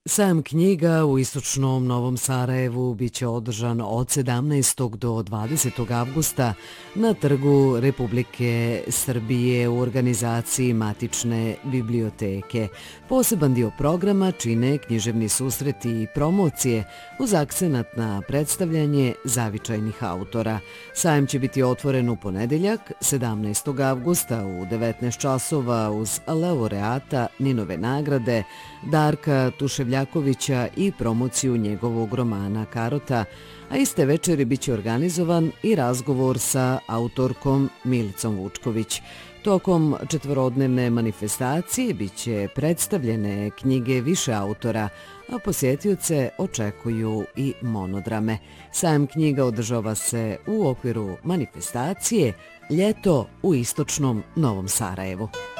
Sajam knjiga u istočnom Novom Sarajevu biće održan od 17. do 20. avgusta na Trgu Republike Srbije u organizaciji Matične biblioteke. Poseban dio programa čine književni susreti i promocije uz akcenat na predstavljanje zavičajnih autora. Sajam će biti otvoren u ponedeljak, 17. avgusta u 19 časova uz laureata Ninove nagrade Darka Tuševljakovića i promociju njegovog romana Karota, a iste večeri biće organizovan i razgovor sa autorkom Milicom Vučković. Tokom četvorodnevne manifestacije biće predstavljene knjige više autora, a posjetioce očekuju i monodrame. Sajam knjiga održava se u okviru manifestacije Ljeto u istočnom Novom Sarajevu.